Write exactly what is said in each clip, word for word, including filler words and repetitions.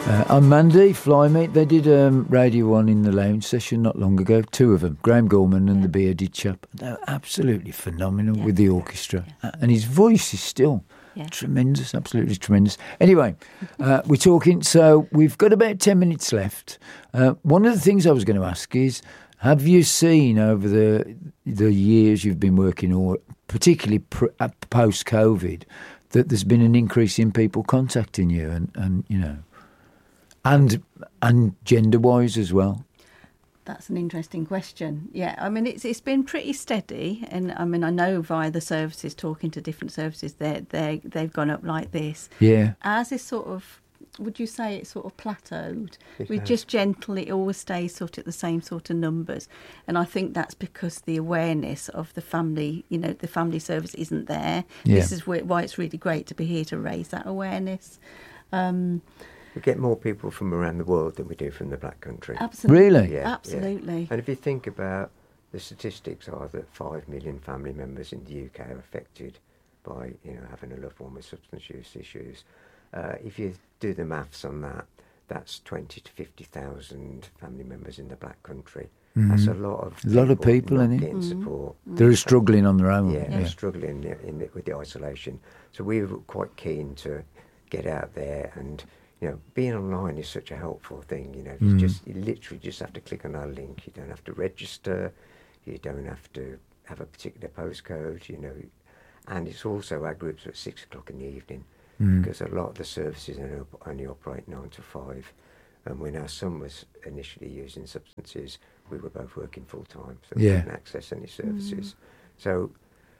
Uh, I'm Mandy, Flymeet. They did um, Radio one in the lounge session not long ago. Two of them, Graham Gorman and yeah. the bearded chap. They're absolutely phenomenal yeah. with the orchestra. Yeah. And his voice is still yeah. tremendous, absolutely tremendous. Anyway, uh, we're talking, so we've got about ten minutes left. Uh, one of the things I was going to ask is, have you seen over the the years you've been working, or particularly pr- post-COVID, that there's been an increase in people contacting you and, and you know, And and gender-wise as well? That's an interesting question. Yeah, I mean, it's it's been pretty steady. And, I mean, I know via the services, talking to different services, they they they've gone up like this. Yeah. As is sort of, would you say it's sort of plateaued? It we just gently, it always stays sort of at the same sort of numbers. And I think that's because the awareness of the family, you know, the family service isn't there. Yeah. This is why it's really great to be here to raise that awareness. Um We get more people from around the world than we do from the Black Country. Absolutely. Really? Yeah, Absolutely. Yeah. And if you think about, the statistics are that five million family members in the U K are affected by, you know, having a loved one with substance use issues. Uh, if you do the maths on that, that's twenty to fifty thousand family members in the Black Country. Mm-hmm. That's a lot of a lot of people not in it. getting Mm-hmm. support. They're struggling on their own. Yeah, yeah. they're struggling in, in the, with the isolation. So we were quite keen to get out there, and you know, being online is such a helpful thing. You know, you Mm. just you literally just have to click on our link. You don't have to register. You don't have to have a particular postcode. You know, and it's also our groups are at six o'clock in the evening Mm. because a lot of the services only, only operate nine to five. And when our son was initially using substances, we were both working full time, so we Yeah. couldn't access any services. Mm. So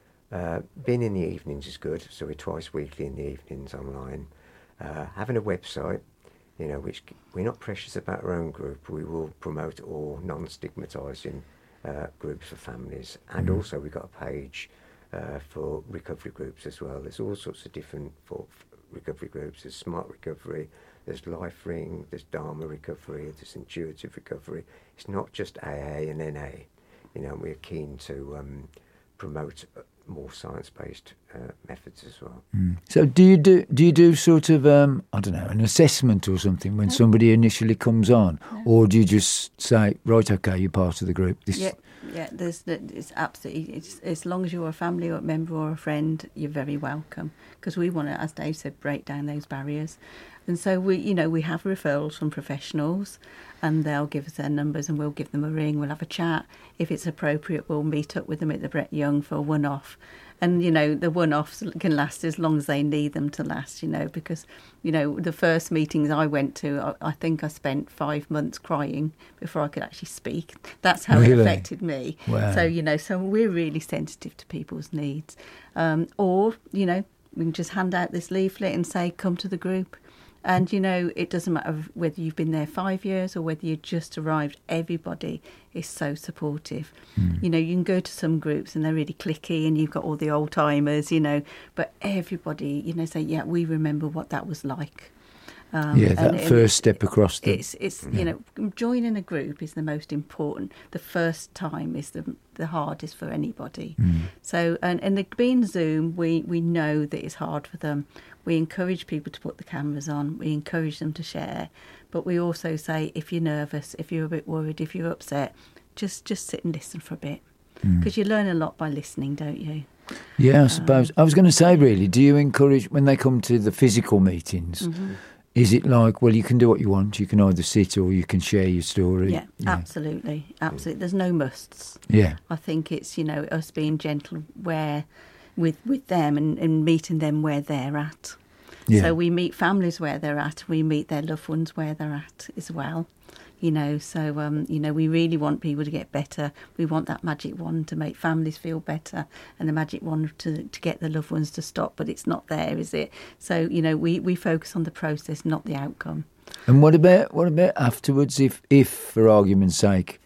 uh, being in the evenings is good. So we're twice weekly in the evenings online. Uh, having a website, you know, which we're not precious about our own group. We will promote all non-stigmatising uh, groups for families, and Mm. also we've got a page uh, for recovery groups as well. There's all sorts of different for, for recovery groups. There's Smart Recovery, there's Life Ring, there's Dharma Recovery, there's Intuitive Recovery. It's not just A A and N A. You know, we're keen to um, promote more science-based uh, methods as well. Mm. So do you do do you do sort of um, I don't know, an assessment or something when somebody initially comes on, no. or do you just say, right, okay, you're part of the group? This yeah, yeah. There's it's absolutely it's, as long as you're a family or a member or a friend, you're very welcome, because we want to, as Dave said, break down those barriers. And so we, you know, we have referrals from professionals, and they'll give us their numbers, and we'll give them a ring. We'll have a chat. If it's appropriate, we'll meet up with them at the Brett Young for a one-off. And, you know, the one-offs can last as long as they need them to last, you know, because, you know, the first meetings I went to, I, I think I spent five months crying before I could actually speak. That's how Really? it affected me. Wow. So, you know, so we're really sensitive to people's needs. Um, or, you know, we can just hand out this leaflet and say, come to the group. And, you know, it doesn't matter whether you've been there five years or whether you just arrived. Everybody is so supportive. Mm. You know, you can go to some groups and they're really cliquey and you've got all the old timers, you know, but everybody, you know, say, yeah, we remember what that was like. Um, yeah, that and, first and step across the... It's, it's yeah. you know, joining a group is the most important. The first time is the the hardest for anybody. Mm. So, and, and the, being Zoom, we, we know that it's hard for them. We encourage people to put the cameras on. We encourage them to share. But we also say, if you're nervous, if you're a bit worried, if you're upset, just, just sit and listen for a bit. Because mm. you learn a lot by listening, don't you? Yeah, I suppose. Um, I was going to say, really, do you encourage, when they come to the physical meetings, mm-hmm. is it like, well, you can do what you want, you can either sit or you can share your story? Yeah, yeah, absolutely, absolutely. There's no musts. Yeah. I think it's, you know, us being gentle where with with them and, and meeting them where they're at. Yeah. So we meet families where they're at, we meet their loved ones where they're at as well. You know, so, um, you know, we really want people to get better. We want that magic wand to make families feel better and the magic wand to, to get the loved ones to stop, but it's not there, is it? So, you know, we, we focus on the process, not the outcome. And what about what about afterwards, if, if for argument's sake,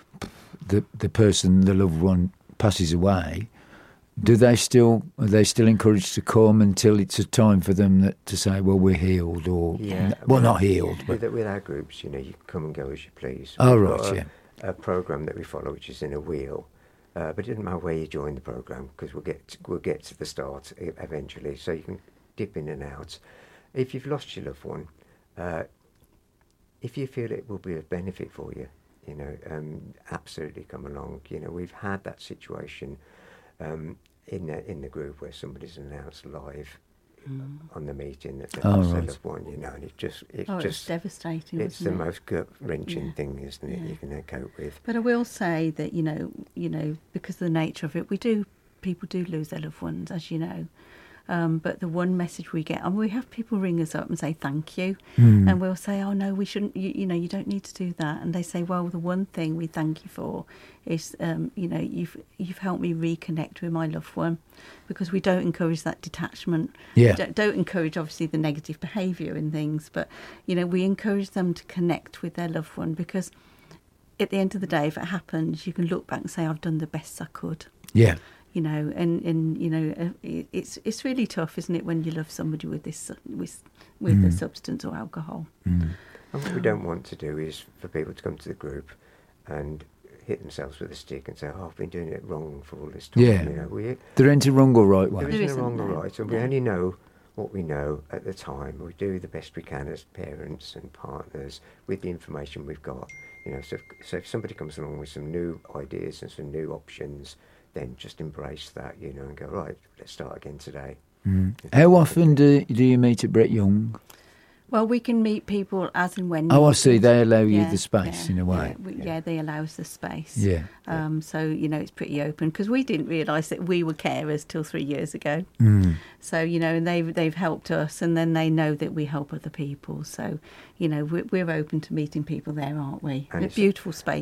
the the person, the loved one passes away, do they still, are they still encouraged to come until it's a time for them that, to say, well, we're healed, or, yeah, well, not healed, but... With, with our groups, you know, you can come and go as you please. Oh, We've right, got a, yeah. a programme that we follow, which is in a wheel, uh, but it doesn't matter where you join the programme, because we'll get, to, we'll get to the start eventually, so you can dip in and out. If you've lost your loved one, uh, if you feel it will be of benefit for you, you know, um, absolutely come along. You know, we've had that situation um, in the, in the group where somebody's announced live mm. on the meeting that they've oh, lost right. their loved one, you know, and it just, it's oh, just it's devastating. It's the it? most gut-wrenching yeah. thing, isn't it? Yeah. You can uh, cope with. But I will say that you know, you know, because of the nature of it, we do people do lose their loved ones, as you know. Um, but the one message we get, and we have people ring us up and say thank you, mm. and we'll say, oh no, we shouldn't, you, you know, you don't need to do that. And they say, well, the one thing we thank you for is, um, you know, you've you've helped me reconnect with my loved one, because we don't encourage that detachment. Yeah. We don't, don't encourage, obviously, the negative behaviour in things, but, you know, we encourage them to connect with their loved one, because at the end of the day, if it happens, you can look back and say, I've done the best I could. Yeah. You know, and, and you know, it's it's really tough, isn't it, when you love somebody with this with with mm. a substance or alcohol. Mm. And what we don't want to do is for people to come to the group and hit themselves with a stick and say, "Oh, I've been doing it wrong for all this time." Yeah, you know, we, there ain't a wrong or right way. There there isn't a wrong no, or right, and no. we only know what we know at the time. We do the best we can as parents and partners with the information we've got. You know, so if, so if somebody comes along with some new ideas and some new options, then just embrace that, you know, and go, right, let's start again today. Mm. How often do, do you meet at Brett Young? Well, we can meet people as and when. Oh, I see. They allow you yeah, the space yeah, in a way. Yeah, we, yeah. yeah, they allow us the space. Yeah. Um, so, you know, it's pretty open, because we didn't realise that we were carers till three years ago. Mm. So, you know, they've, they've helped us, and then they know that we help other people. So, you know, we're, we're open to meeting people there, aren't we? And a beautiful space.